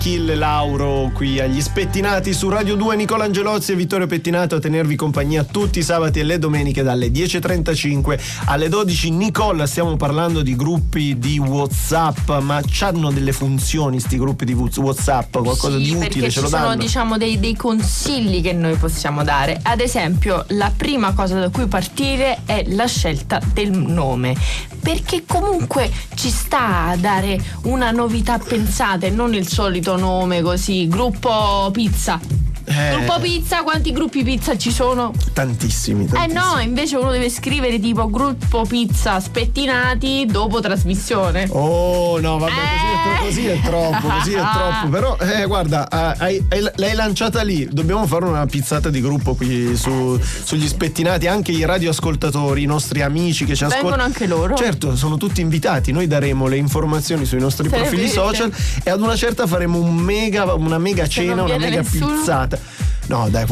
Kill Lauro qui agli Spettinati su Radio 2. Nicola Angelozzi e Vittorio Pettinato a tenervi compagnia tutti i sabati e le domeniche dalle 10.35 alle 12. Nicola, stiamo parlando di gruppi di WhatsApp, ma c'hanno delle funzioni sti gruppi di WhatsApp? Qualcosa di utile ce lo danno? Sono, diciamo, dei consigli che noi possiamo dare. Ad esempio, la prima cosa da cui partire è la scelta del nome, perché comunque ci sta a dare una novità pensata e non il solito nome così, gruppo pizza. Gruppo pizza, quanti gruppi pizza ci sono? Tantissimi. No, invece uno deve scrivere tipo gruppo pizza Spettinati dopo trasmissione. Oh no, vabbè, così è troppo, però guarda, l'hai lanciata lì. Dobbiamo fare una pizzata di gruppo qui sugli Spettinati. Anche i radioascoltatori, i nostri amici che ci ascoltano, vengono anche loro. Certo, sono tutti invitati. Noi daremo le informazioni sui nostri profili social e ad una certa faremo una mega cena, una mega pizzata. No, dai,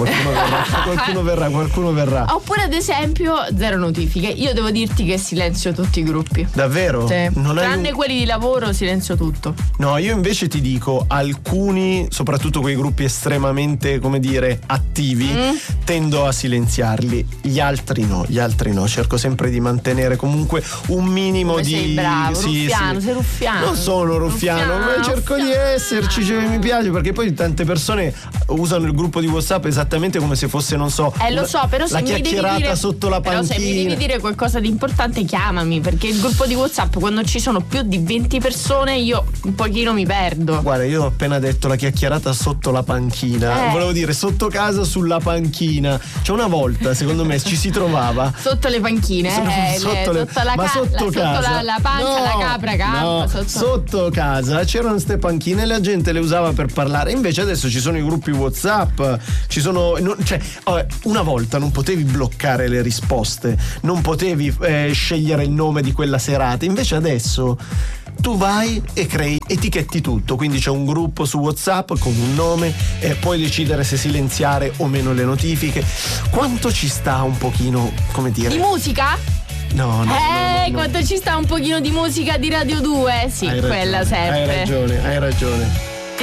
qualcuno verrà. Oppure, ad esempio, 0 notifiche. Io devo dirti che silenzio tutti i gruppi. Davvero? Sì. Tranne quelli di lavoro, silenzio tutto. No, io invece ti dico, alcuni, soprattutto quei gruppi estremamente, come dire, attivi, tendo a silenziarli. Gli altri no. Cerco sempre di mantenere comunque un minimo di. Sei bravo, ruffiano, sei ruffiano. Non sono ruffiano, ma cerco di esserci, cioè, mi piace, perché poi tante persone usano il gruppo di WhatsApp esattamente come se fosse, non so, lo so, però la chiacchierata sotto la panchina. Però se mi devi dire qualcosa di importante, chiamami, perché il gruppo di WhatsApp, quando ci sono più di 20 persone, io un pochino mi perdo. Guarda, io ho appena detto la chiacchierata sotto la panchina. Volevo dire sotto casa sulla panchina. Cioè, una volta, secondo me, ci si trovava sotto le panchine, sotto la casa. Sotto la pancia, la capra campa. Sotto casa c'erano ste panchine e la gente le usava per parlare. Invece adesso ci sono i gruppi WhatsApp, ci sono, una volta non potevi bloccare le risposte, non potevi scegliere il nome di quella serata. Invece adesso tu vai e crei, etichetti tutto, quindi c'è un gruppo su WhatsApp con un nome e puoi decidere se silenziare o meno le notifiche. Quanto ci sta un pochino, come dire, di musica? No. Quanto ci sta un pochino di musica di Radio 2? Sì, quella sempre. Hai ragione.